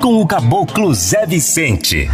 com o Caboclo Zé Vicente.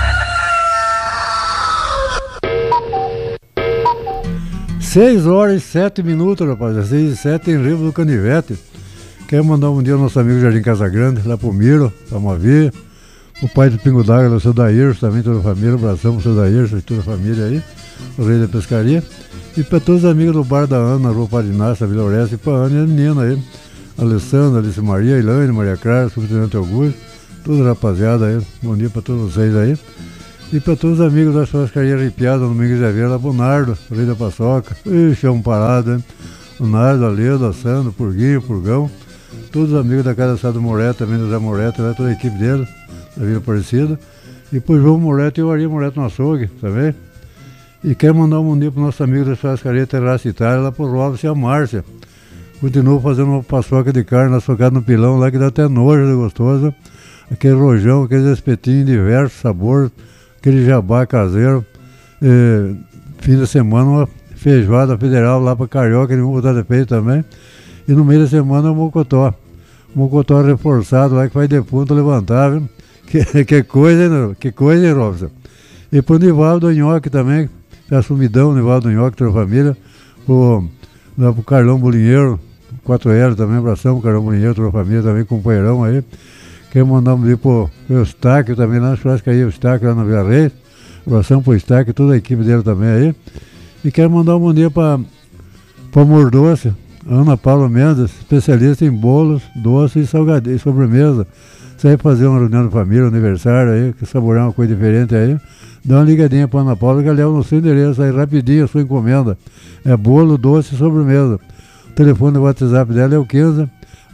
Seis horas e 7 minutos, rapaz. 6h07 em Rio do Canivete. Quero mandar um dia ao nosso amigo Jardim Casagrande, lá pro Miro, pra Movi. O pai do Pingo d'Água, o seu Daír, também toda a família. Um abração pro seu Daír, toda a família aí. O rei da pescaria. E pra todos os amigos do Bar da Ana, na Rua Padinácia, Vila Orestes, e pra Ana e a menina aí. Alessandra, Alice Maria, Ilane, Maria Clara, Subtenente Augusto. Toda a rapaziada aí. Bom dia pra todos vocês aí. E para todos os amigos da churrascaria Arrepiada, no Domingo de Aveira, lá pro Nardo, Rei da Paçoca. Ixi, é um parado, hein? O Nardo, a Leda, a Sandro, o Purguinho, o Purgão. Todos os amigos da Casa Assado Moreto, também do Zé Moreto, lá, toda a equipe dele, da Vila Aparecida. E pro João Moreto e o Ari Moreto no açougue, também. E quero mandar um bom dia pro nosso amigo da churrascaria Terraça Itália, lá pro Robson e a Márcia. Continuou fazendo uma paçoca de carne açoucada no pilão lá, que dá até nojo de gostosa. Aquele rojão, aqueles espetinhos de diversos sabores. Aquele jabá caseiro, fim de semana uma feijoada federal lá para Carioca, eles vão botar de peito também. E no meio da semana o mocotó reforçado lá que vai de ponta levantar, viu? Que coisa, hein, Robson? E pro Nivaldo Nhoque também, que é a sumidão, Nivaldo Nhoque, toda a família. Lá pro Carlão Bolinheiro, 4L também, abração, Carlão Bolinheiro, toda a família também, companheirão aí. Quero mandar um dia pro Eustáquio também lá na churrascaria Eustáquio lá na Vila Reis. Abração pro Eustáquio, toda a equipe dele também aí. E quero mandar um bom dia pra Amor Doce, Ana Paula Mendes, especialista em bolos, doce e salgadinho, sobremesa. Você vai fazer uma reunião de família, aniversário aí, que saborear uma coisa diferente aí. Dá uma ligadinha pra Ana Paula que ela leva no seu endereço aí rapidinho a sua encomenda. É bolo, doce e sobremesa. O telefone do WhatsApp dela é o 15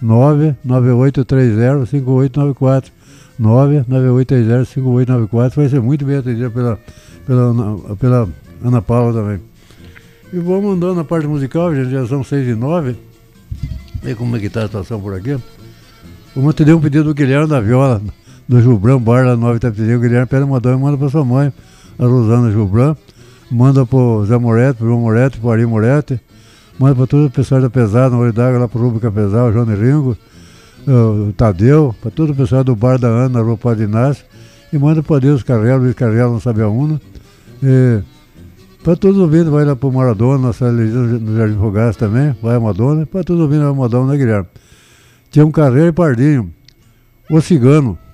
998305894. 998305894. Vai ser muito bem atendida pela Ana Paula também. E vamos andando na parte musical, gente, já são 6h09. Vê como é que tá a situação por aqui. Vamos atender um pedido do Guilherme da Viola, do Jubrão, bar lá no Nova Itapetininga. O Guilherme pede uma dó e manda pra sua mãe, a Rosana Jubrão. Manda pro Zé Moretti, pro João Moretti, pro Ari Moretti. Manda para todo o pessoal da Pesada, no Olho d'Água, lá pro Rúbrica Pesada, o Johnny Ringo, o Tadeu, para todo o pessoal do Bar da Ana, na Rua Padinácia. E manda para Deus Carrelo, Luiz Carrelo, não sabe aonde. Para todos os ouvintes, vai lá pro Maradona, na Sala no Jardim Fogaça também, vai a Madonna. Para todos os ouvintes, vai a Madonna, né, Guilherme? Tinha um Carreiro e Pardinho, o Cigano.